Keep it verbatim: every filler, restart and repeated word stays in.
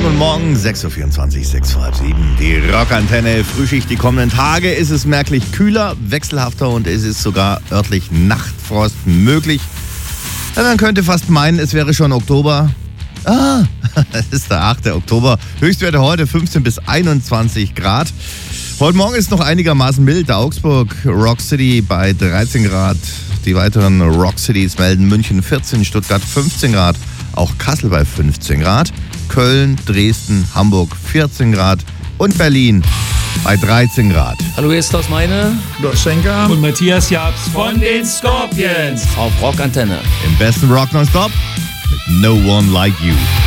guten Morgen, sechs Uhr vierundzwanzig, sechs vor halb sieben. Die Rockantenne Frühschicht. Die kommenden Tage ist es merklich kühler, wechselhafter und es ist sogar örtlich Nachtfrost möglich. Ja, man könnte fast meinen, es wäre schon Oktober. Ah, es ist der achte Oktober. Höchstwerte heute fünfzehn bis einundzwanzig Grad. Heute Morgen ist noch einigermaßen mild. Augsburg, Rock City bei dreizehn Grad. Die weiteren Rock Cities melden München vierzehn, Stuttgart fünfzehn Grad. Auch Kassel bei fünfzehn Grad. Köln, Dresden, Hamburg vierzehn Grad. Und Berlin bei dreizehn Grad. Hallo, hier ist Klaus Meine. Lars Schenker. Und Matthias Jabs von den Scorpions. Auf Rockantenne. Im besten Rock nonstop mit No One Like You.